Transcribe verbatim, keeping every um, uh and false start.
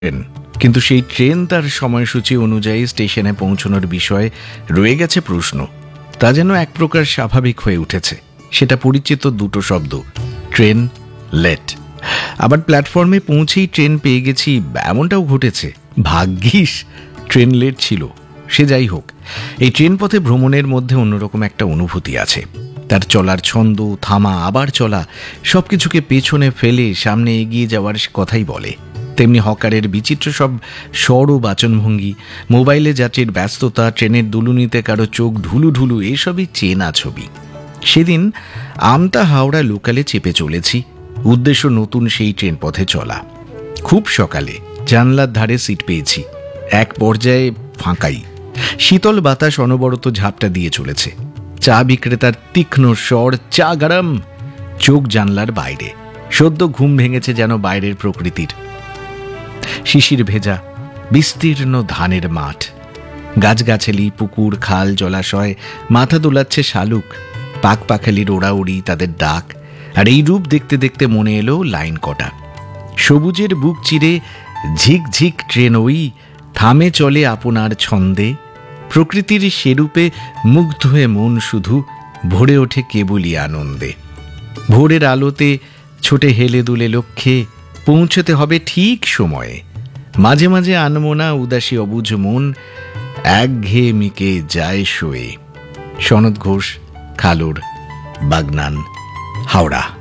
Train, কিন্তু সেই train তার সময়সূচি অনুযায়ী স্টেশনে পৌঁছানোর বিষয়ে রয়ে গেছে প্রশ্ন। তা যেন এক প্রকার স্বাভাবিক হয়ে উঠেছে। সেটা পরিচিত দুটো শব্দ, ট্রেন লেট। আবার প্ল্যাটফর্মে পৌঁছেই ট্রেন পেয়ে গেছি এমনটাও ঘটেছে। ভাগ্যিস ট্রেন লেট ছিল। সে যাই হোক, এই ট্রেন পথে ভ্রমণের মধ্যে অন্যরকম একটা অনুভূতি আছে। তার চলার ছন্দ, থামা, আবার চলা, সব কিছুকে পেছনে ফেলে সামনে এগিয়ে যাওয়ার কথাই বলে। তেমনি হকারের বিচিত্র সব স্বর ও বাচনভঙ্গি, মোবাইলে যাত্রীর ব্যস্ততা, ট্রেনের দুলুনিতে কারো চোখ ঢুলু ঢুলু, এসবই চেনা ছবি। সেদিন আমতা হাওড়া লোকালে চেপে চলেছি, উদ্দেশ্য নতুন সেই ট্রেন পথে চলা। খুব সকালে, জানলার ধারে সিট পেয়েছি। এক পর্যায়ে ফাঁকাই। শীতল বাতাস অনবরত ঝাপটা দিয়ে চলেছে। চা বিক্রেতার তীক্ষ্ণ স্বর, চা গরম। চোখ জানলার বাইরে। সদ্য ঘুম ভেঙেছে যেন বাইরের প্রকৃতির। শিশির ভেজা বিস্তীর্ণ ধানের মাঠ, গাছগাছালি, পুকুর, খাল, জলাশয়, মাথা দোলাচ্ছে শালুক, পাক পাখালির ওড়াউড়ি, তাদের ডাক। আর এই রূপ দেখতে দেখতে মনে এলো লাইন কটা। সবুজের বুক চিরে ঝিকঝিক ট্রেন ওই থামে চলে আপনার ছন্দে। প্রকৃতির সেরূপে মুগ্ধ হয়ে মন শুধু ভরে ওঠে কেবলই আনন্দে। ভোরের আলোতে ছোটে হেলে দুলে লক্ষ্যে পৌঁছতে হবে ঠিক সময়ে। মাঝে মাঝে আনমনা উদাসী অবুঝ মন একঘেয়েমিকে যায় শোয়ে। সনদ ঘোষ, খালুর, বাগনান, হাওড়া।